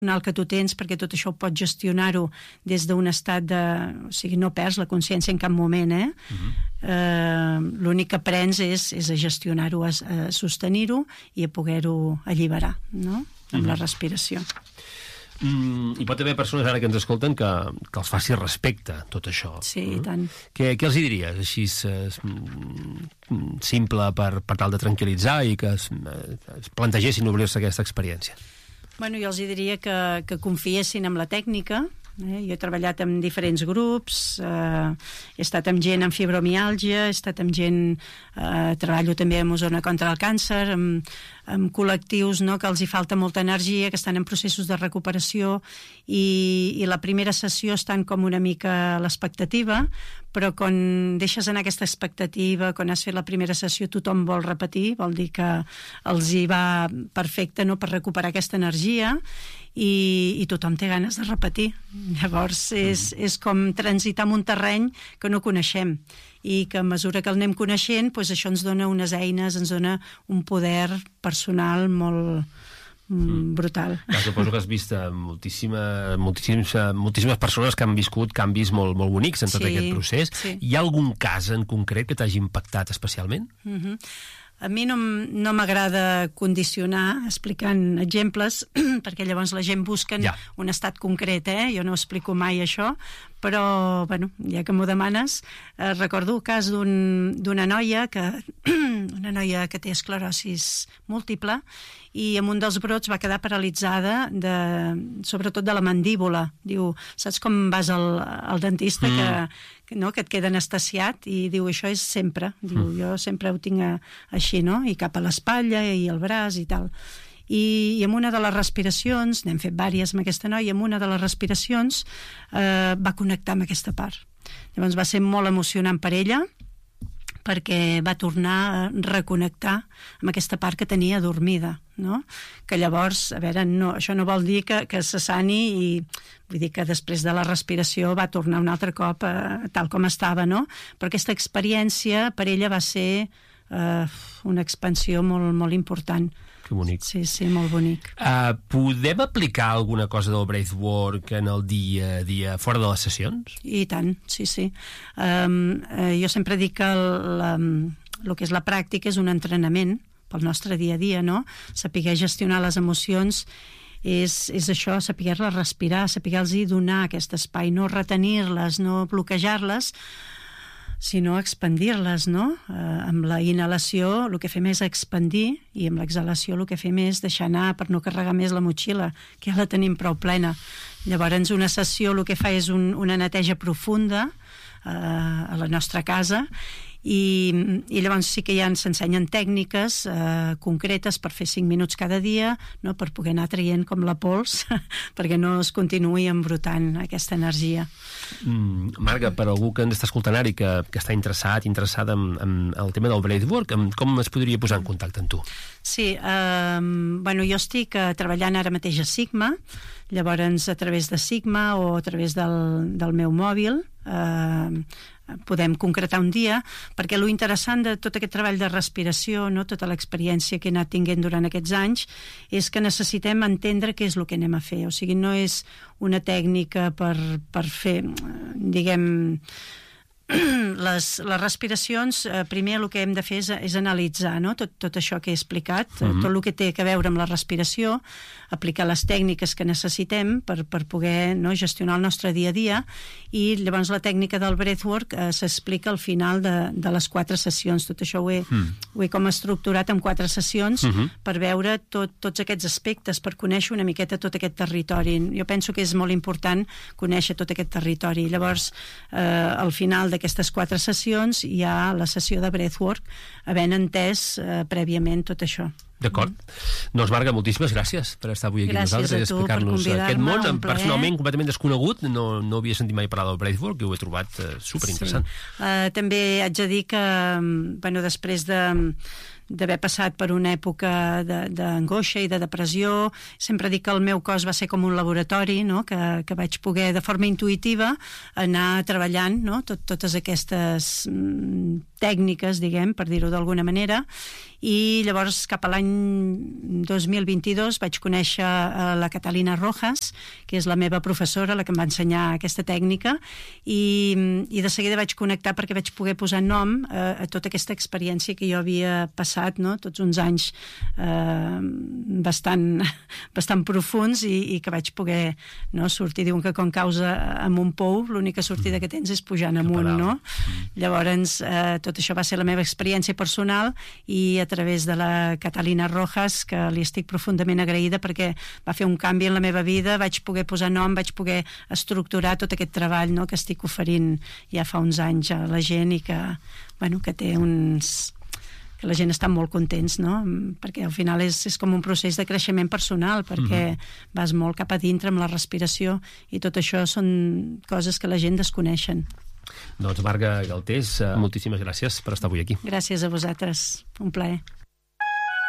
que tu tens, perquè tot això ho pots gestionar-ho des d'un estat de... O sigui, no perds la consciència en cap moment, l'únic que aprens és a gestionar-ho, a sostenir-ho i a poder-ho alliberar, no? Amb la respiració. Hi pot haver persones ara que ens escolten que els faci respecte tot això. Sí, i tant. Què els hi diries així simple per tal de tranquil·litzar i que es plantegessin obrir-se aquesta experiència? Bueno, jo els diria que confiessin en la tècnica. Jo he treballat amb diferents grups, he estat amb gent amb fibromiàlgia, he estat amb gent, treballo també amb Osona contra el càncer, amb col·lectius, no, que els hi falta molta energia, que estan en processos de recuperació, i la primera sessió estan com una mica a l'expectativa, però quan deixes anar aquesta expectativa, quan has fet la primera sessió tothom vol repetir, vol dir que els hi va perfecte, no, per recuperar aquesta energia, i tothom té ganes de repetir. Llavors és com transitar en un terreny que no coneixem, i que a mesura que el anem coneixent, doncs això ens dona unes eines, ens dona un poder personal molt brutal. Suposo que has vist moltíssimes persones que han viscut canvis molt bonics en tot aquest procés. Sí. Hi ha algun cas en concret que t'hagi impactat especialment? A mi no m'agrada condicionar explicant exemples, perquè llavors la gent busca un estat concret, jo no explico mai això, però, bueno, ja que m'ho demanes, recordo el cas d'una noia una noia que té esclerosis múltiple, i amb un dels brots va quedar paralitzada sobretot de la mandíbula. Diu, saps com vas al dentista que et queda anestesiat, i diu, això és sempre, diu, jo sempre ho tinc així, no? I cap a l'espatlla i el braç i tal. I amb una de les respiracions, n'hem fet diverses amb aquesta noia, amb una de les respiracions va connectar amb aquesta part. Llavors va ser molt emocionant per ella, perquè va tornar a reconnectar amb aquesta part que tenia adormida, no? Que llavors, a veure, això no vol dir que se sani, i vull dir que després de la respiració va tornar un altre cop tal com estava, no? Però aquesta experiència per ella va ser una expansió molt, molt important. Que bonic. Sí, molt bonic. Podem aplicar alguna cosa del breathwork en el dia a dia, fora de les sessions? I tant, sí. Jo sempre dic que el que és la pràctica és un entrenament pel nostre dia a dia, no? Saber gestionar les emocions és això, saber-les respirar, saber-los donar aquest espai, no retenir-les, no bloquejar-les, sinó expandir-les, no? Amb la inhalació el que fem és expandir, i amb l'exhalació el que fem és deixar anar per no carregar més la motxilla, que ja la tenim prou plena. Llavors una sessió el que fa és una neteja profunda a la nostra casa, i llavors sí que ja ens ensenyen tècniques concretes per fer 5 minuts cada dia, no? Per poder anar traient com la pols perquè no es continuï embrutant aquesta energia. Marga, per algú que ens està escoltant ara i que està interessada en el tema del breathwork, com es podria posar en contacte amb tu? Sí, jo estic treballant ara mateix a Sigma, llavors a través de Sigma o a través del meu mòbil podem concretar un dia, perquè lo interessant de tot aquest treball de respiració, no, tota l'experiència que he anat tinguent durant aquests anys, és que necessitem entendre què és el que anem a fer. O sigui, no és una tècnica per fer, diguem, les respiracions. Primer el que hem de fer és analitzar, no? Tot això que he explicat, tot el que té a veure amb la respiració, aplicar les tècniques que necessitem per poder, no, gestionar el nostre dia a dia, i llavors la tècnica del breathwork s'explica al final de les 4 sessions. Tot això ho he com estructurat en 4 sessions per veure tots aquests aspectes, per conèixer una miqueta tot aquest territori. Jo penso que és molt important conèixer tot aquest territori. Llavors, al final d'aquestes 4 sessions hi ha la sessió de breathwork, havent entès prèviament tot això. D'acord. Doncs Marga, moltíssimes gràcies per estar avui aquí amb nosaltres i explicar-nos aquest món personalment completament desconegut. No havia sentit mai parlar del breathwork i ho he trobat superinteressant. També haig de dir que després d'haver passat per una època d'angoixa i de depressió. Sempre dic que el meu cos va ser com un laboratori, no? que vaig poder de forma intuïtiva anar treballant, no? Totes aquestes tècniques, diguem, per dir-ho d'alguna manera, i llavors cap a l'any 2022 vaig conèixer la Catalina Rojas, que és la meva professora, la que em va ensenyar aquesta tècnica, i de seguida vaig connectar perquè vaig poder posar nom a tota aquesta experiència que jo havia passat, no? Tots uns anys bastant profunds i que vaig poder, no? Sortir, diuen que quan caus amb un pou l'única sortida que tens és pujant amunt, no? Llavors tot això va ser la meva experiència personal, i a través de la Catalina Rojas, que li estic profundament agraïda perquè va fer un canvi en la meva vida, vaig poder posar nom, vaig poder estructurar tot aquest treball, no? Que estic oferint ja fa uns anys a la gent, i que, bueno, que té que la gent està molt contents, no? Perquè al final és com un procés de creixement personal, perquè vas molt cap a dintre amb la respiració, i tot això són coses que la gent desconeixen. Doncs Marga Galtés, moltíssimes gràcies per estar avui aquí. Gràcies a vosaltres, un plaer.